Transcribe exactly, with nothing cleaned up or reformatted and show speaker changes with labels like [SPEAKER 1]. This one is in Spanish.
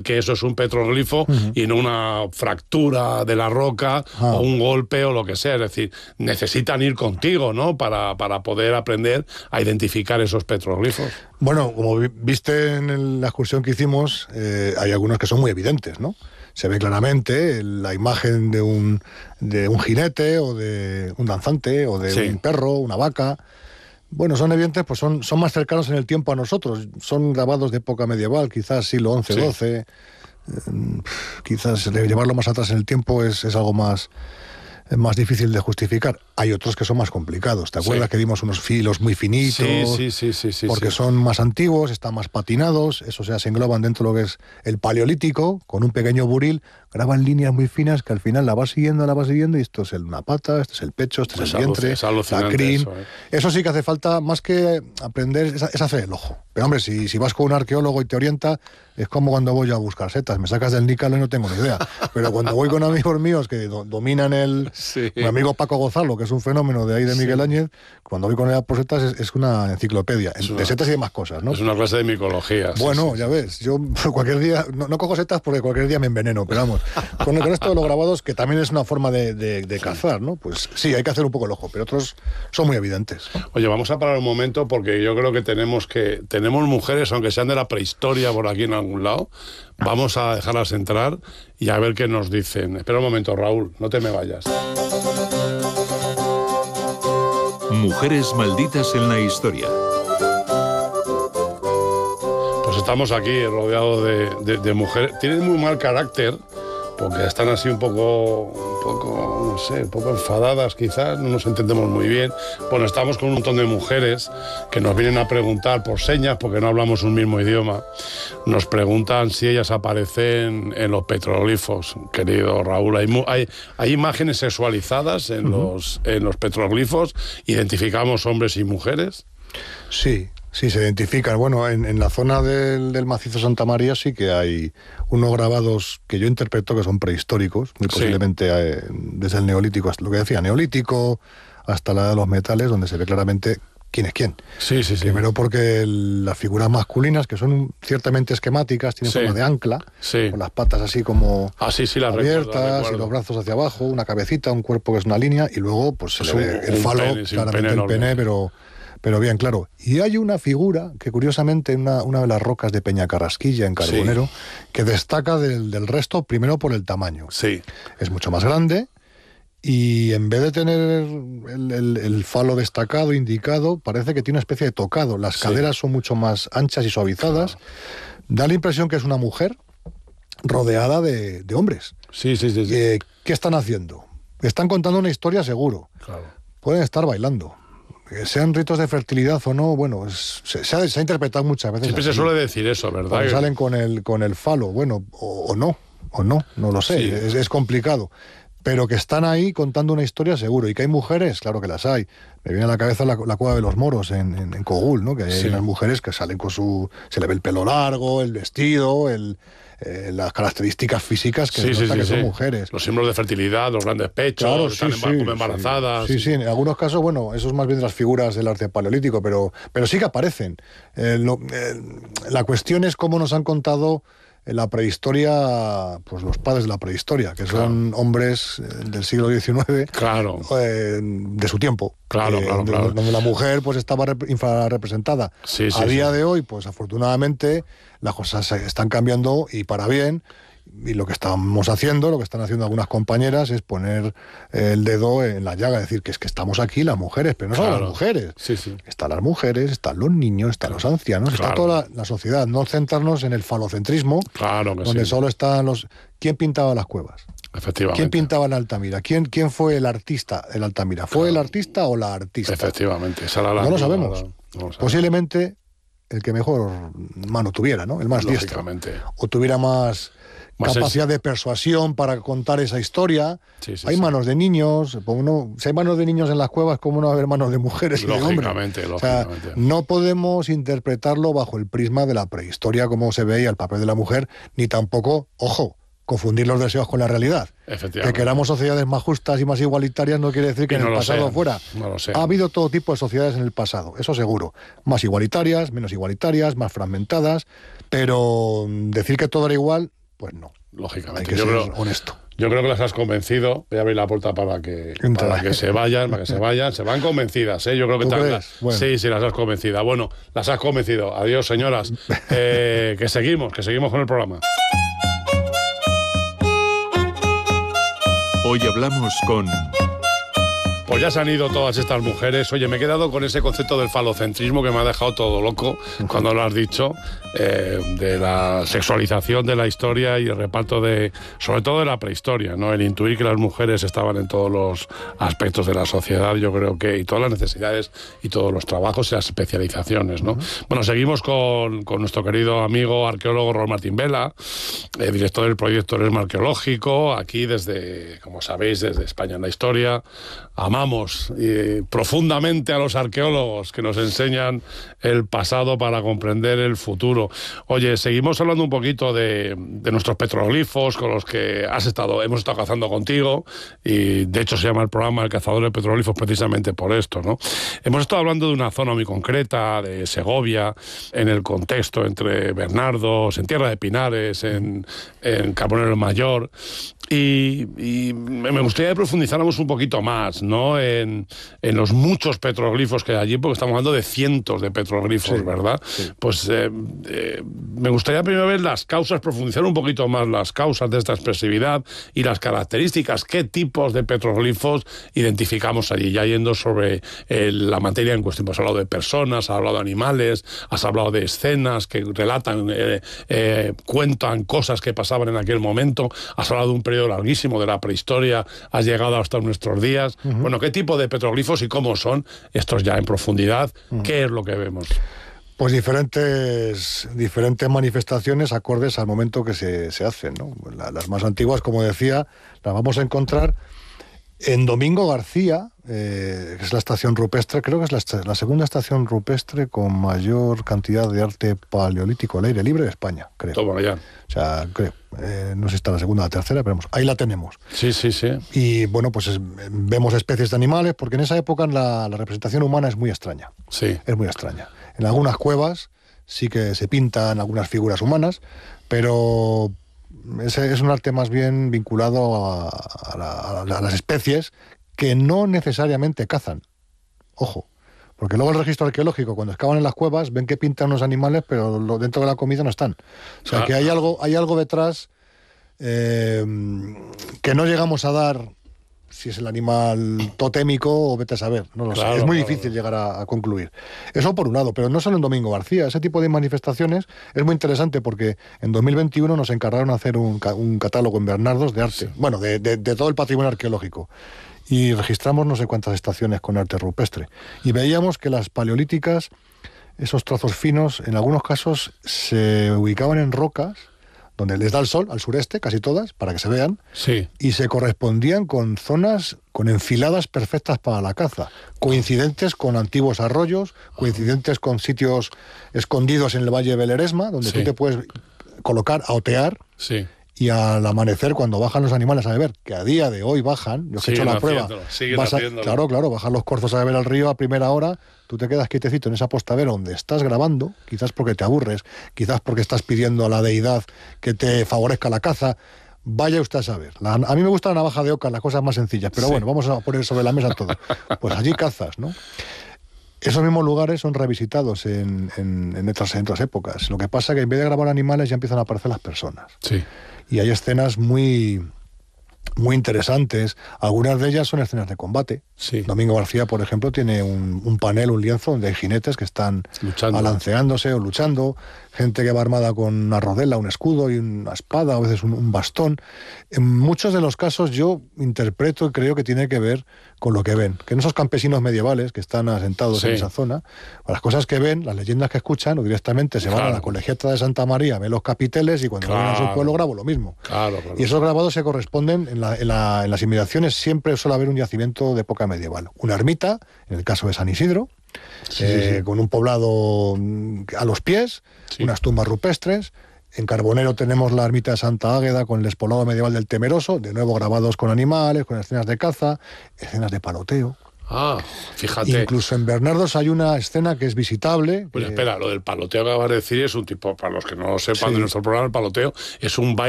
[SPEAKER 1] que eso es un petroglifo uh-huh. y no una fractura de la roca ah. o un golpe o lo que sea. Es decir, necesitan ir contigo, ¿no? Para, para poder aprender a identificar esos petroglifos.
[SPEAKER 2] Bueno, como viste en el, la excursión que hicimos, eh, hay algunos que son muy evidentes, ¿no? Se ve claramente la imagen de un, de un jinete o de un danzante o de sí. un perro, una vaca. Bueno, son evidentes, pues son, son más cercanos en el tiempo a nosotros. Son grabados de época medieval, quizás siglo once, sí. doce. Eh, quizás llevarlo más atrás en el tiempo es, es algo más... es más difícil de justificar. Hay otros que son más complicados. ¿Te acuerdas sí. que vimos unos filos muy finitos?
[SPEAKER 1] Sí, sí, sí, sí, sí
[SPEAKER 2] porque
[SPEAKER 1] sí.
[SPEAKER 2] son más antiguos, están más patinados, eso sea, se engloban dentro de lo que es el paleolítico, con un pequeño buril, graban líneas muy finas que al final la vas siguiendo, la vas siguiendo, y esto es una pata, este es el pecho, este es, es el vientre,
[SPEAKER 1] es
[SPEAKER 2] la crin.
[SPEAKER 1] Eso, ¿eh?
[SPEAKER 2] Eso sí que hace falta, más que aprender, es, es hacer el ojo. Pero hombre, si, si vas con un arqueólogo y te orienta, es como cuando voy a buscar setas, me sacas del nícalo y no tengo ni idea. Pero cuando voy con amigos míos que do, dominan el... Sí. Mi amigo Paco Gozalo, que es un fenómeno de ahí de Miguel sí. Áñez, cuando voy con él por setas es, es una enciclopedia, es una, de setas y demás cosas, ¿no?
[SPEAKER 1] Es una clase de micología.
[SPEAKER 2] Bueno,
[SPEAKER 1] sí, sí,
[SPEAKER 2] ya
[SPEAKER 1] sí.
[SPEAKER 2] ves, yo cualquier día, no, no cojo setas porque cualquier día me enveneno, pero vamos, con el resto de los grabados, que también es una forma de, de, de sí. cazar, ¿no? Pues sí, hay que hacer un poco el ojo, pero otros son muy evidentes.
[SPEAKER 1] Oye, vamos a parar un momento porque yo creo que tenemos que, tenemos mujeres, aunque sean de la prehistoria por aquí en algún lado, vamos a dejarlas entrar y a ver qué nos dicen. Espera un momento, Raúl, no te me vayas.
[SPEAKER 3] Mujeres malditas en la historia.
[SPEAKER 1] Pues estamos aquí rodeados de, de, de mujeres. Tienen muy mal carácter porque están así un poco, un poco, no sé, un poco enfadadas quizás, no nos entendemos muy bien. Bueno, estamos con un montón de mujeres que nos vienen a preguntar por señas porque no hablamos un mismo idioma. Nos preguntan si ellas aparecen en los petroglifos, querido Raúl. Hay, hay, hay imágenes sexualizadas en, uh-huh. los, en los petroglifos. ¿Identificamos hombres y mujeres?
[SPEAKER 2] Sí. Sí, se identifican. Bueno, en, en la zona del, del macizo Santa María sí que hay unos grabados que yo interpreto que son prehistóricos, muy posiblemente sí. eh, desde el neolítico, hasta lo que decía, neolítico, hasta la edad de los metales, donde se ve claramente quién es quién.
[SPEAKER 1] Sí, sí, sí.
[SPEAKER 2] Primero porque el, las figuras masculinas, que son ciertamente esquemáticas, tienen sí. forma de ancla,
[SPEAKER 1] sí.
[SPEAKER 2] con las patas así como
[SPEAKER 1] ah, sí, sí, la
[SPEAKER 2] abiertas,
[SPEAKER 1] recuerdo, la recuerdo.
[SPEAKER 2] Y los brazos hacia abajo, una cabecita, un cuerpo que es una línea, y luego pues se pues le ve el falo,
[SPEAKER 1] pene, sí,
[SPEAKER 2] claramente
[SPEAKER 1] pene
[SPEAKER 2] el pene, pero... Pero bien, claro. Y hay una figura que curiosamente una, una de las rocas de Peñacarrasquilla en Carbonero, sí. que destaca del, del resto primero por el tamaño.
[SPEAKER 1] Sí.
[SPEAKER 2] Es mucho más grande y en vez de tener el, el, el falo destacado, indicado, parece que tiene una especie de tocado. Las sí. caderas son mucho más anchas y suavizadas. Claro. Da la impresión que es una mujer rodeada de, de hombres.
[SPEAKER 1] Sí, sí, sí. sí.
[SPEAKER 2] Eh, ¿Qué están haciendo? Están contando una historia seguro.
[SPEAKER 1] Claro.
[SPEAKER 2] Pueden estar bailando. Que sean ritos de fertilidad o no, bueno, es, se, se, ha, se ha interpretado muchas veces.
[SPEAKER 1] Siempre
[SPEAKER 2] así.
[SPEAKER 1] Se suele decir eso, ¿verdad?
[SPEAKER 2] Cuando salen con el, con el falo, bueno, o, o no, o no, no lo sé, sí. es, es complicado. Pero que están ahí contando una historia seguro. Y que hay mujeres, claro que las hay. Me viene a la cabeza la, la cueva de los moros en, en, en Cogul, ¿no? Que hay sí. unas mujeres que salen con su... Se le ve el pelo largo, el vestido, el... Eh, las características físicas que,
[SPEAKER 1] sí, sí, sí,
[SPEAKER 2] que
[SPEAKER 1] sí.
[SPEAKER 2] son mujeres.
[SPEAKER 1] Los símbolos de fertilidad, los grandes pechos,
[SPEAKER 2] claro,
[SPEAKER 1] están
[SPEAKER 2] sí,
[SPEAKER 1] en,
[SPEAKER 2] sí,
[SPEAKER 1] embarazadas.
[SPEAKER 2] Sí, sí, sí, en algunos casos, bueno, eso es más bien de las figuras del arte paleolítico, pero, pero sí que aparecen. Eh, lo, eh, la cuestión es cómo nos han contado en la prehistoria, pues los padres de la prehistoria, que son claro. hombres del siglo diecinueve,
[SPEAKER 1] claro.
[SPEAKER 2] eh, de su tiempo.
[SPEAKER 1] Claro,
[SPEAKER 2] eh,
[SPEAKER 1] claro,
[SPEAKER 2] donde,
[SPEAKER 1] claro.
[SPEAKER 2] donde la mujer pues estaba rep- infrarrepresentada.
[SPEAKER 1] Sí, sí,
[SPEAKER 2] a día
[SPEAKER 1] sí.
[SPEAKER 2] de hoy, pues afortunadamente, las cosas están cambiando y para bien. Y lo que estamos haciendo, lo que están haciendo algunas compañeras es poner el dedo en la llaga, decir que es que estamos aquí las mujeres, pero no
[SPEAKER 1] claro.
[SPEAKER 2] solo las mujeres.
[SPEAKER 1] Sí, sí.
[SPEAKER 2] Están las mujeres, están los niños, están los ancianos,
[SPEAKER 1] claro.
[SPEAKER 2] está toda la, la sociedad. No centrarnos en el falocentrismo,
[SPEAKER 1] claro que
[SPEAKER 2] donde
[SPEAKER 1] sí.
[SPEAKER 2] solo están los... ¿Quién pintaba las cuevas?
[SPEAKER 1] Efectivamente.
[SPEAKER 2] ¿Quién pintaba en Altamira? ¿Quién, quién fue el artista en Altamira? ¿Fue claro. el artista o la artista?
[SPEAKER 1] Efectivamente. Esa era la
[SPEAKER 2] no lo sabemos.
[SPEAKER 1] La, no lo sabemos.
[SPEAKER 2] Posiblemente el que mejor mano tuviera, ¿no? El más diestro. O tuviera más... Más capacidad es... de persuasión para contar esa historia.
[SPEAKER 1] Sí, sí,
[SPEAKER 2] hay
[SPEAKER 1] sí.
[SPEAKER 2] manos de niños, no, si hay manos de niños en las cuevas, ¿cómo no va a haber manos de mujeres y de hombres?
[SPEAKER 1] Lógicamente, lógicamente.
[SPEAKER 2] O sea, no podemos interpretarlo bajo el prisma de la prehistoria, como se veía el papel de la mujer, ni tampoco, ojo, confundir los deseos con la realidad.
[SPEAKER 1] Efectivamente.
[SPEAKER 2] Que queramos sociedades más justas y más igualitarias no quiere decir que
[SPEAKER 1] y
[SPEAKER 2] en
[SPEAKER 1] no
[SPEAKER 2] el pasado
[SPEAKER 1] sean,
[SPEAKER 2] fuera.
[SPEAKER 1] No lo sé.
[SPEAKER 2] Ha habido todo tipo de sociedades en el pasado, eso seguro. Más igualitarias, menos igualitarias, más fragmentadas, pero decir que todo era igual pues no.
[SPEAKER 1] Lógicamente.
[SPEAKER 2] Hay que
[SPEAKER 1] yo
[SPEAKER 2] ser
[SPEAKER 1] creo,
[SPEAKER 2] honesto.
[SPEAKER 1] Yo creo que las has convencido. Voy a abrir la puerta para que, para que se vayan, para que se vayan. Se van convencidas, ¿eh? Yo creo que
[SPEAKER 2] ¿Tú
[SPEAKER 1] tal,
[SPEAKER 2] crees? Bueno.
[SPEAKER 1] Sí, sí, las has convencido. Bueno, las has convencido. Adiós, señoras. Eh, que seguimos, que seguimos con el programa.
[SPEAKER 3] Hoy hablamos con...
[SPEAKER 1] Pues ya se han ido todas estas mujeres. Oye, me he quedado con ese concepto del falocentrismo que me ha dejado todo loco cuando lo has dicho, eh, de la sexualización de la historia y el reparto de, sobre todo de la prehistoria, ¿no? El intuir que las mujeres estaban en todos los aspectos de la sociedad, yo creo que, y todas las necesidades y todos los trabajos y las especializaciones, ¿no? Uh-huh. Bueno, seguimos con, con nuestro querido amigo arqueólogo Raúl Martín Vela, eh, director del proyecto Eresma Arqueológico, aquí desde, como sabéis, desde España en la Historia. Amamos eh, profundamente a los arqueólogos que nos enseñan el pasado para comprender el futuro. Oye, seguimos hablando un poquito de, de nuestros petroglifos con los que has estado, hemos estado cazando contigo, y de hecho se llama el programa El Cazador de Petroglifos precisamente por esto, ¿no? Hemos estado hablando de una zona muy concreta, de Segovia, en el contexto entre Bernardos, en Tierra de Pinares, en, en Carbonero Mayor. Y, y me gustaría que profundizáramos un poquito más, ¿no? En, en los muchos petroglifos que hay allí, porque estamos hablando de cientos de petroglifos, sí, ¿verdad? Sí. Pues eh, eh, me gustaría primero ver las causas, profundizar un poquito más las causas de esta expresividad y las características, qué tipos de petroglifos identificamos allí, ya yendo sobre eh, la materia en cuestión. Pues has hablado de personas, has hablado de animales, has hablado de escenas que relatan, eh, eh, cuentan cosas que pasaban en aquel momento, has hablado de un periodo larguísimo de la prehistoria, has llegado hasta nuestros días. Uh-huh. Bueno, ¿qué tipo de petroglifos y cómo son estos ya en profundidad? Uh-huh. ¿Qué es lo que vemos?
[SPEAKER 2] Pues diferentes, diferentes manifestaciones acordes al momento que se, se hacen, ¿no? La, las más antiguas, como decía, las vamos a encontrar en Domingo García, eh, que es la estación rupestre, creo que es la, la segunda estación rupestre con mayor cantidad de arte paleolítico al aire libre de España, creo.
[SPEAKER 1] Toma ya.
[SPEAKER 2] O sea, creo. Eh, no sé si está la segunda o la tercera, pero vamos, ahí la tenemos.
[SPEAKER 1] Sí, sí, sí.
[SPEAKER 2] Y bueno, pues es, vemos especies de animales, porque en esa época la, la representación humana es muy extraña.
[SPEAKER 1] Sí.
[SPEAKER 2] Es muy extraña. En algunas cuevas sí que se pintan algunas figuras humanas, pero es, es un arte más bien vinculado a, a, la, a las especies que no necesariamente cazan. Ojo. Porque luego el registro arqueológico, cuando excavan en las cuevas, ven que pintan unos animales, pero lo, dentro de la comida no están. O sea, ah, que hay algo, hay algo detrás eh, que no llegamos a dar, si es el animal totémico o vete a saber. No lo claro, sé. Es muy claro. difícil llegar a, a concluir. Eso por un lado, pero no solo en Domingo García. Ese tipo de manifestaciones es muy interesante porque en dos mil veintiuno nos encargaron hacer un, un catálogo en Bernardos de arte. Sí. Bueno, de, de, de todo el patrimonio arqueológico. Y registramos no sé cuántas estaciones con arte rupestre. Y veíamos que las paleolíticas, esos trazos finos, en algunos casos se ubicaban en rocas, donde les da el sol, al sureste, casi todas, para que se vean,
[SPEAKER 1] sí.
[SPEAKER 2] y se correspondían con zonas, con enfiladas perfectas para la caza, coincidentes con antiguos arroyos, coincidentes con sitios escondidos en el Valle del Eresma, donde sí. tú te puedes colocar a otear,
[SPEAKER 1] sí.
[SPEAKER 2] y al amanecer, cuando bajan los animales a beber, que a día de hoy bajan, yo que he hecho la prueba, vas a, claro, claro, bajan los corzos a beber al río a primera hora, tú te quedas quietecito en esa postadera donde estás grabando, quizás porque te aburres, quizás porque estás pidiendo a la deidad que te favorezca la caza, vaya usted a saber. La, a mí me gusta la navaja de oca, las cosas más sencillas, pero sí. bueno, vamos a poner sobre la mesa todo. Pues allí cazas, ¿no? Esos mismos lugares son revisitados en, en, en, otras, en otras épocas. Lo que pasa es que en vez de grabar animales ya empiezan a aparecer las personas.
[SPEAKER 1] Sí.
[SPEAKER 2] Y hay escenas muy, muy interesantes. Algunas de ellas son escenas de combate.
[SPEAKER 1] Sí.
[SPEAKER 2] Domingo García, por ejemplo, tiene un, un panel, un lienzo, donde hay jinetes que están luchando. balanceándose o luchando. Gente que va armada con una rodela, un escudo y una espada, a veces un, un bastón. En muchos de los casos yo interpreto y creo que tiene que ver con lo que ven. Que en esos campesinos medievales que están asentados sí. en esa zona, las cosas que ven, las leyendas que escuchan, o directamente se claro. van a la colegiata de Santa María, ven los capiteles y cuando claro. van a su pueblo grabo lo mismo.
[SPEAKER 1] Claro, claro.
[SPEAKER 2] Y esos grabados se corresponden, en, la, en, la, en las inmediaciones siempre suele haber un yacimiento de época medieval. Una ermita, en el caso de San Isidro, sí, eh, sí, sí. con un poblado a los pies, sí. unas tumbas rupestres. En Carbonero tenemos la ermita de Santa Águeda con el despoblado medieval del Temeroso, de nuevo grabados con animales, con escenas de caza, escenas de paloteo.
[SPEAKER 1] Ah, fíjate.
[SPEAKER 2] Incluso en Bernardos hay una escena que es visitable.
[SPEAKER 1] Pues
[SPEAKER 2] que...
[SPEAKER 1] espera, lo del paloteo que acabas de decir es un tipo, para los que no lo sepan sí. de nuestro programa, el paloteo es un baile